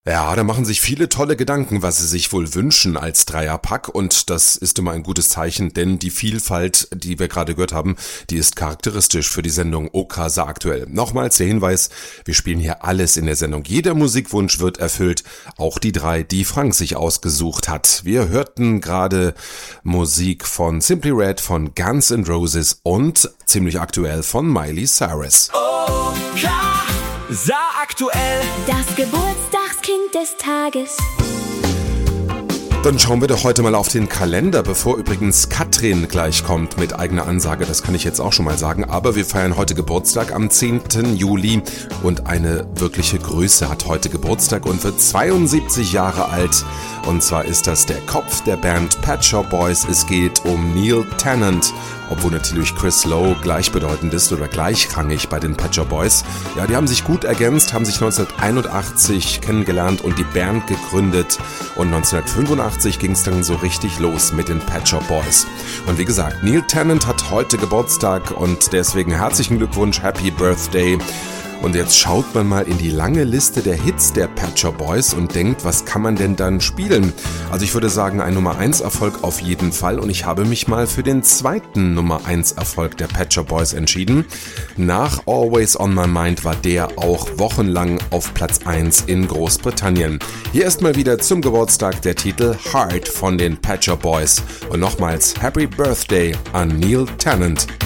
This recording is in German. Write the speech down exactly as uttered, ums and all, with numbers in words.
Ja, da machen sich viele tolle Gedanken, was sie sich wohl wünschen als Dreierpack, und das ist immer ein gutes Zeichen, denn die Vielfalt, die wir gerade gehört haben, die ist charakteristisch für die Sendung Okasa aktuell. Nochmals der Hinweis, wir spielen hier alles in der Sendung. Jeder Musikwunsch wird erfüllt, auch die drei, die Frank sich ausgesucht hat. Wir hörten gerade Musik von Simply Red, von Guns N' Roses und ziemlich aktuell von Miley Cyrus. Okasa aktuell. Das Geburtstagskind des Tages. Dann schauen wir doch heute mal auf den Kalender, bevor übrigens Katrin gleich kommt mit eigener Ansage, das kann ich jetzt auch schon mal sagen, aber wir feiern heute Geburtstag am zehnten Juli und eine wirkliche Größe hat heute Geburtstag und wird zweiundsiebzig Jahre alt, und zwar ist das der Kopf der Band Pet Shop Boys. Es geht um Neil Tennant, obwohl natürlich Chris Lowe gleichbedeutend ist oder gleichrangig bei den Pet Shop Boys. Ja, die haben sich gut ergänzt, haben sich neunzehnhunderteinundachtzig kennengelernt und die Band gegründet, und neunzehnhundertfünfundachtzig ging es dann so richtig los mit den Pet Shop Boys. Und wie gesagt, Neil Tennant hat heute Geburtstag und deswegen herzlichen Glückwunsch, Happy Birthday. Und jetzt schaut man mal in die lange Liste der Hits der Pet Shop Boys und denkt, was kann man denn dann spielen? Also ich würde sagen, ein Nummer eins Erfolg auf jeden Fall, und ich habe mich mal für den zweiten Nummer eins Erfolg der Pet Shop Boys entschieden. Nach Always on My Mind war der auch wochenlang auf Platz eins in Großbritannien. Hier ist mal wieder zum Geburtstag der Titel Heart von den Pet Shop Boys. Und nochmals Happy Birthday an Neil Tennant.